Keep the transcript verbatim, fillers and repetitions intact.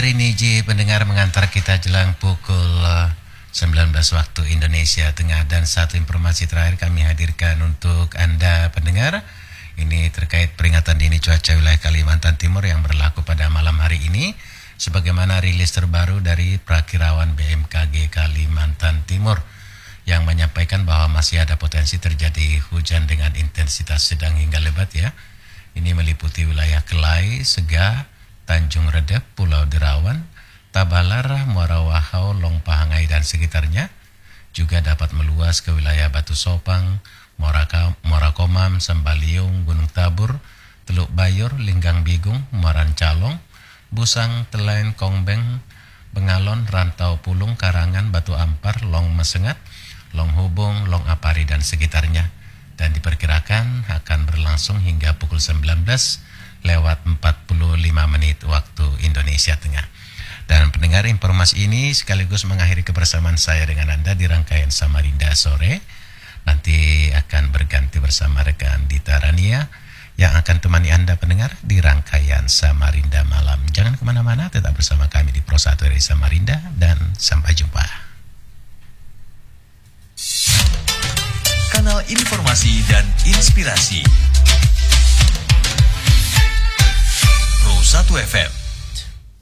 hari ini Ji pendengar mengantar kita jelang pukul sembilan belas waktu Indonesia Tengah. Dan satu informasi terakhir kami hadirkan untuk Anda pendengar. Ini terkait peringatan dini cuaca wilayah Kalimantan Timur yang berlaku pada malam hari ini. Sebagaimana rilis terbaru dari Prakirawan B M K G Kalimantan Timur yang menyampaikan bahwa masih ada potensi terjadi hujan dengan intensitas sedang hingga lebat ya. Ini meliputi wilayah Kelai, Sega, Tanjung Redep, Pulau Derawan, Tabalar, Muara Wahau, Long Pahangai dan sekitarnya. Juga dapat meluas ke wilayah Batu Sopang, Muara, Muara Komam, Sambaliung, Gunung Tabur, Teluk Bayur, Linggang Bigung, Muaran Calong, Busang, Telain, Kongbeng, Bengalon, Rantau Pulung, Karangan, Batu Ampar, Long Mesengat, Long Hubung, Long Apari dan sekitarnya. Dan diperkirakan akan berlangsung hingga pukul sembilan belas lewat empat puluh lima menit waktu Indonesia Tengah. Dan pendengar, informasi ini sekaligus mengakhiri kebersamaan saya dengan Anda di rangkaian Samarinda sore. Nanti akan berganti bersama rekan Dita Rania yang akan temani Anda pendengar di rangkaian Samarinda malam. Jangan kemana-mana, tetap bersama kami di Pro satu dari Samarinda dan sampai jumpa. Kanal informasi dan inspirasi Pro satu F M.